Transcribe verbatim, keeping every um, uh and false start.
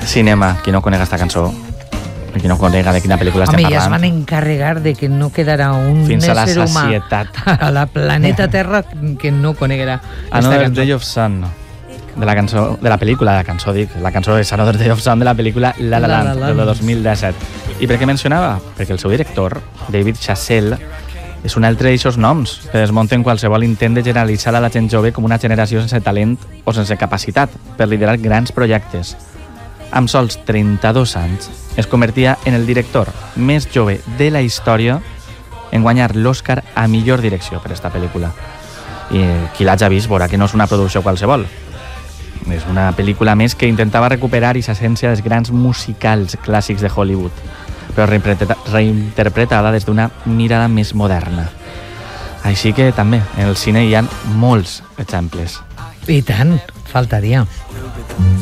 Cinema, qui no conega esta cançó, qui no conega de quina pel·lícula estem Home, parlant. ja es van encarregar de que no quedarà un Fins a la ésser humà sacietat. a la planeta Terra que no coneguerà esta Another cançó. Day of Sun, de la cançó, de la pel·lícula, la cançó dic, la cançó és Another Day of Sun de la pel·lícula La La La La Land, Land. del dos mil disset. I per què mencionava? Perquè el seu director, David Chazelle, és un altre d'eixos noms que desmunten qualsevol intent de generalitzar a la gent jove com una generació sense talent o sense capacitat per liderar grans projectes. Amb sols trenta-dos anys, es convertia en el director més jove de la història en guanyar l'Oscar a millor direcció per esta pel·lícula. I qui l'hagi vist veurà que no és una producció qualsevol. És una pel·lícula més que intentava recuperar aquesta essència dels grans musicals clàssics de Hollywood, però reinterpretada des d'una mirada més moderna. Així que també en el cine hi ha molts exemples. I tant, faltaria.